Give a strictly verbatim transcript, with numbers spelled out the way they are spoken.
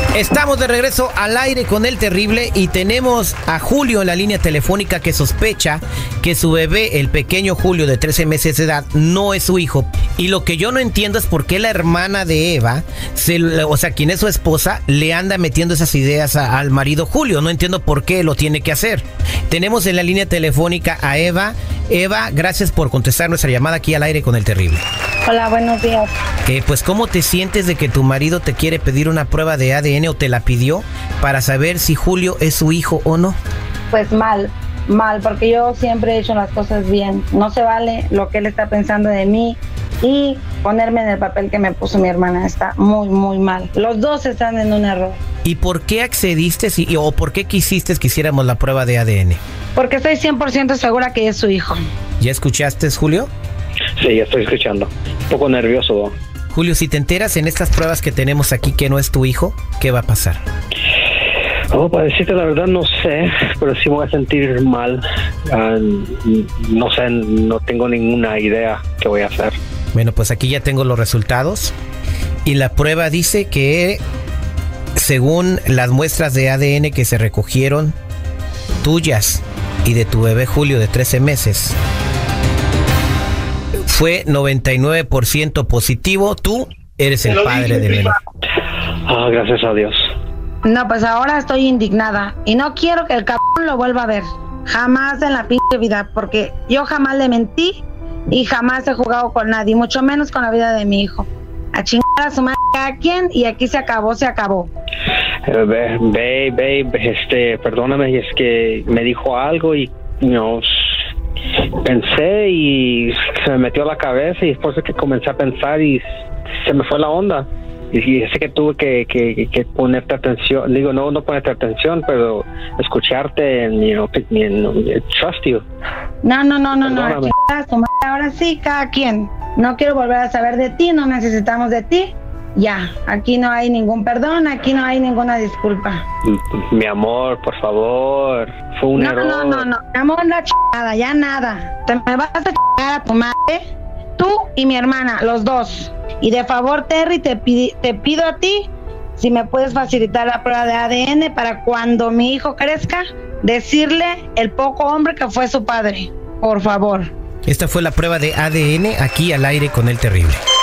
Estamos de regreso al aire con El Terrible y tenemos a Julio en la línea telefónica que sospecha que su bebé, el pequeño Julio de trece meses de edad, no es su hijo. Y lo que yo no entiendo es por qué la hermana de Eva, se, o sea, quien es su esposa, le anda metiendo esas ideas a, al marido Julio. No entiendo por qué lo tiene que hacer. Tenemos en la línea telefónica a Eva. Eva, gracias por contestar nuestra llamada aquí al aire con El Terrible. Hola, buenos días. Eh, pues, ¿cómo te sientes de que tu marido te quiere pedir una prueba de A D N o te la pidió para saber si Julio es su hijo o no? Pues mal, mal, porque yo siempre he hecho las cosas bien. No se vale lo que él está pensando de mí y ponerme en el papel que me puso mi hermana. Está muy, muy mal. Los dos están en un error. ¿Y por qué accediste si, o por qué quisiste que hiciéramos la prueba de A D N? Porque estoy cien por ciento segura que es su hijo. ¿Ya escuchaste, Julio? Sí, ya estoy escuchando. Un poco nervioso, ¿no? Julio, si te enteras en estas pruebas que tenemos aquí que no es tu hijo, ¿qué va a pasar? Oh, para decirte la verdad no sé, pero sí me voy a sentir mal. Uh, no sé, no tengo ninguna idea qué voy a hacer. Bueno, pues aquí ya tengo los resultados y la prueba dice que según las muestras de A D N que se recogieron tuyas y de tu bebé Julio de trece meses, fue noventa y nueve por ciento positivo. Tú eres el padre de bebé. Ah, oh, gracias a Dios. No, pues ahora estoy indignada y no quiero que el cabrón lo vuelva a ver. Jamás en la pinche vida, porque yo jamás le mentí y jamás he jugado con nadie, mucho menos con la vida de mi hijo. A chingar a su madre cada quien y aquí se acabó, se acabó. Babe, babe, babe, este, perdóname, es que me dijo algo y, you know, pensé y se me metió a la cabeza y después de que comencé a pensar y se me fue la onda. Y sé que tuve que, que, que ponerte atención, digo, no, no ponerte atención, pero escucharte en, you know, en trust you. No, no, no, no, no, a chingar a su madre, ahora sí, cada quien. No quiero volver a saber de ti, no necesitamos de ti. Ya, aquí no hay ningún perdón, aquí no hay ninguna disculpa. Mi amor, por favor, fue un no, error. No, no, no, mi amor, la chingada, ya nada. Te me vas a chingar a tu madre, tú y mi hermana, los dos. Y de favor, Terry, te, pidi, te pido a ti si me puedes facilitar la prueba de A D N para cuando mi hijo crezca, decirle el poco hombre que fue su padre, por favor. Esta fue la prueba de A D N aquí al aire con El Terrible.